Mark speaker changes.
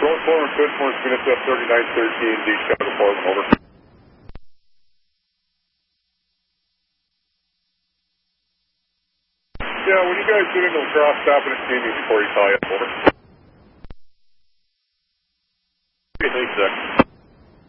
Speaker 1: Road 4 and Fishmore, Minutes up 3913, D Chicago Portland, over. Yeah, when you guys get into the cross, stop and exchange before you call you, over.